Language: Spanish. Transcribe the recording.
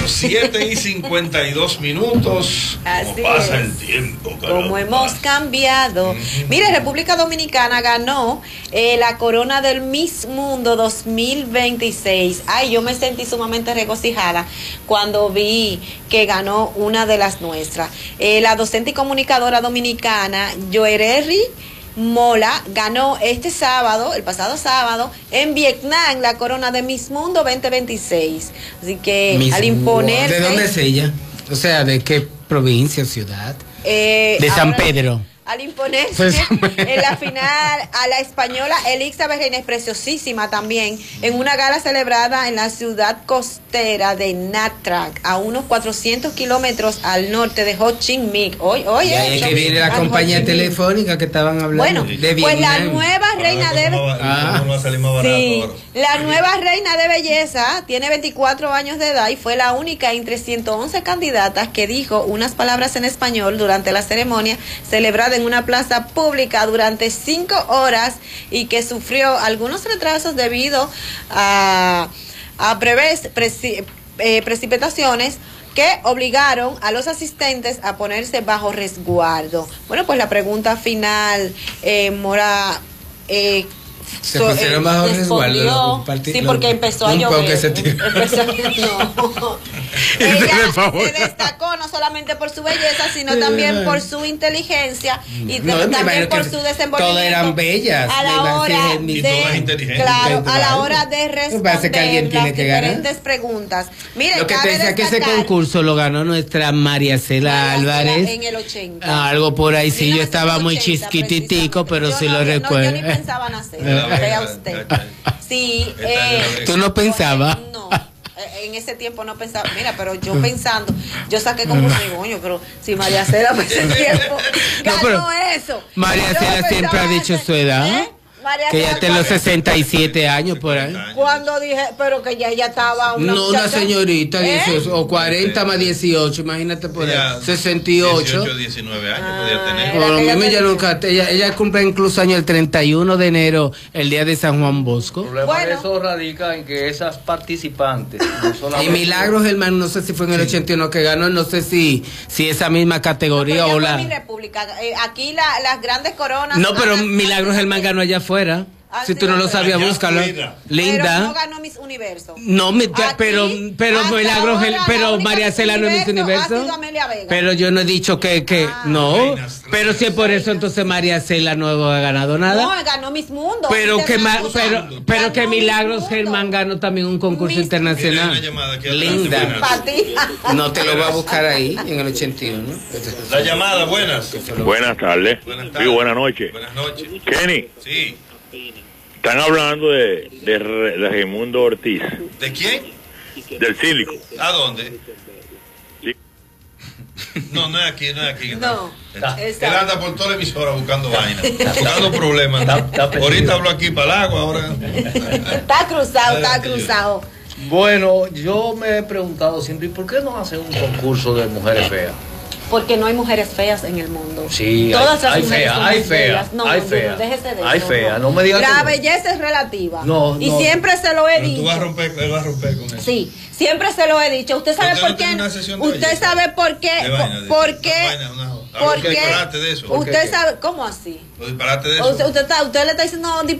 Bueno, 7:52. Así ¿Cómo pasa es. el tiempo, caramba? Como hemos cambiado. Mire, República Dominicana ganó la corona del Miss Mundo 2026. Ay, yo me sentí sumamente regocijada cuando vi que ganó una de las nuestras. La docente y comunicadora dominicana, Joereri Mola, ganó este sábado, el pasado sábado, en Vietnam, la corona de Miss Mundo 2026. Así que Miss al imponerse... ¿De dónde es ella? O sea, ¿de qué provincia o ciudad? De San Pedro. Al imponerse Pues, en la final a la española Elizabeth Reines, preciosísima también, en una gala celebrada en la ciudad costera de Nha Trang, a unos 400 kilómetros al norte de Ho Chi Minh. Oye, y ahí es que viene la compañía telefónica que estaban hablando. Bueno, de pues la Vietnam. nueva reina de... Sí, la nueva reina de belleza tiene 24 años de edad y fue la única entre 111 candidatas que dijo unas palabras en español durante la ceremonia celebrada en una plaza pública durante 5 horas y que sufrió algunos retrasos debido a precipitaciones que obligaron a los asistentes a ponerse bajo resguardo. Bueno, pues la pregunta final, Mora... se pusieron bajo resguardo. Sí, porque empezó a llover. Ella se destacó no solamente por su belleza, sino también por su inteligencia y también por su desenvolvimiento. Todas eran bellas. A la hora y todas inteligentes. Claro, a la hora de responder que alguien tiene las que ganar. diferentes preguntas. Miren, Lo que te decía que ese concurso lo ganó nuestra María Cela Álvarez. En el 80. Algo por ahí, sí, yo estaba muy chisquititico, pero sí lo recuerdo. Yo ni pensaba nacer, vea usted. Sí, ¿tú no pensabas? No. En ese tiempo no pensaba, mira, pero yo pensando, yo saqué como un coño, pero si María Cela por ese tiempo ganó eso. María Cela siempre ha dicho su edad. Que ya tiene los 67 años por ahí. Cuando dije, pero que ya ella estaba una señorita, 18, o 40 más 18, imagínate por ahí. 68. 18, 19 años podía tener. Por lo mismo ella cumple incluso año el 31 de enero, el día de San Juan Bosco. El problema de eso radica en que esas participantes no y Milagros, hermano, no sé si fue en el 81 que ganó, no sé si esa misma categoría o la... Mi república. Aquí las grandes coronas... No, pero Milagros Germán ganó allá afuera. Si tú no lo sabías, búscalo. Linda. Pero no ganó Miss Universo. No, pero Milagros, pero María Cela no es Miss Universo. Pero yo no he dicho que no. Pero si es por eso, entonces María Cela no ha ganado nada. No, ganó Miss Mundo. Pero que Milagros Germán ganó también un concurso internacional. Linda. No te lo va a buscar ahí en el 81. La llamada, buenas. Buenas tardes. Sí, buenas noches. Buenas noches. Kenny. Sí. Están hablando de Raimundo Ortiz. ¿De quién? Del síndico. ¿A dónde? Sí. No es aquí. No. Él anda por toda la emisora buscando vainas, buscando problemas. Ahorita hablo aquí para el agua, ahora. Está cruzado. Bueno, yo me he preguntado siempre, ¿y por qué no hacen un concurso de mujeres feas? Porque no hay mujeres feas en el mundo. Sí, todas las hay mujeres feas, son hay muy feas, bellas. No, hay no, feas. déjese de eso. Hay feas, no me digas. La belleza es relativa. No, y siempre se lo he Pero dicho. él va a romper con eso. Sí, siempre se lo he dicho. ¿Usted sabe por qué? Usted sabe por qué. ¿Por qué? Porque disparate de eso. Usted sabe, ¿cómo así? Los disparates de eso. Usted le está diciendo